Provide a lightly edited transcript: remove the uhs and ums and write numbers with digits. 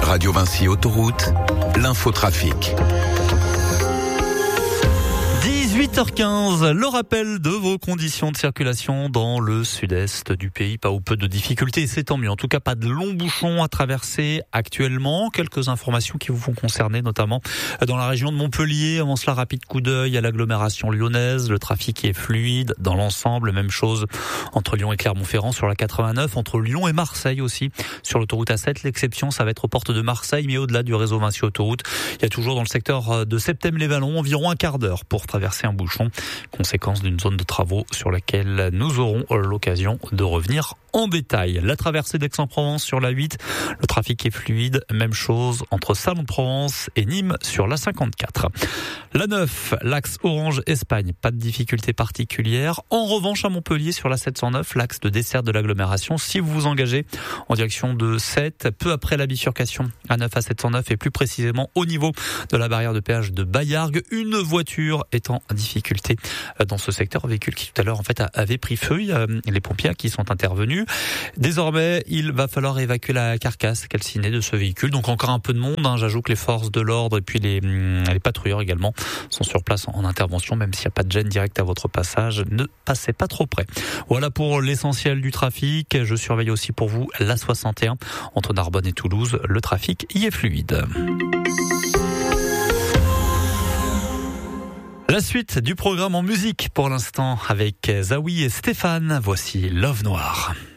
Radio Vinci Autoroute, l'infotrafic. 18h15, le rappel de vos conditions de circulation dans le sud-est du pays. Pas ou peu de difficultés, c'est tant mieux. En tout cas, pas de longs bouchons à traverser actuellement. Quelques informations qui vous vont concerner, notamment dans la région de Montpellier. Avant cela, rapide coup d'œil à l'agglomération lyonnaise. Le trafic est fluide dans l'ensemble. Même chose entre Lyon et Clermont-Ferrand sur la 89. Entre Lyon et Marseille aussi sur l'autoroute A7. L'exception, ça va être aux portes de Marseille, mais au-delà du réseau Vinci Autoroute. Il y a toujours dans le secteur de Septème-les-Vallons environ un quart d'heure pour traverser un bouchon, conséquence d'une zone de travaux sur laquelle nous aurons l'occasion de revenir en détail. La traversée d'Aix-en-Provence sur la 8, le trafic est fluide, même chose entre Salon-de-Provence et Nîmes sur la 54. La 9, l'axe Orange-Espagne, pas de difficulté particulière. En revanche, à Montpellier sur la 709, l'axe de dessert de l'agglomération, si vous vous engagez en direction de 7, peu après la bifurcation à 9 à 709 et plus précisément au niveau de la barrière de péage de Baillargues, une voiture est en difficulté dans ce secteur, un véhicule qui tout à l'heure en fait avait pris feu. Il y a les pompiers qui sont intervenus. Désormais, il va falloir évacuer la carcasse calcinée de ce véhicule. Donc encore un peu de monde. J'ajoute que les forces de l'ordre et puis les patrouilleurs également sont sur place en intervention. Même s'il n'y a pas de gêne directe à votre passage, ne passez pas trop près. Voilà pour l'essentiel du trafic. Je surveille aussi pour vous la 61 entre Narbonne et Toulouse. Le trafic y est fluide. La suite du programme en musique pour l'instant avec Zawi et Stéphane. Voici Love Noir.